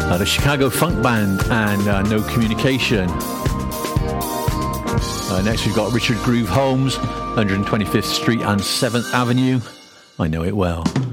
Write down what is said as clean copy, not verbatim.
The Chicago Funk Band and No Communication. Next we've got Richard Groove Holmes, 125th Street and 7th Avenue. I Know It Well.